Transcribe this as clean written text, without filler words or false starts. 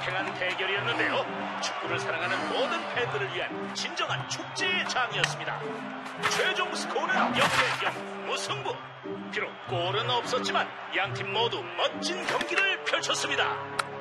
팽팽한 대결이었는데요. 축구를 사랑하는 모든 팬들을 위한 진정한 축제의 장이었습니다. 최종 스코어는 0대0 무승부. 비록 골은 없었지만 양팀 모두 멋진 경기를 펼쳤습니다.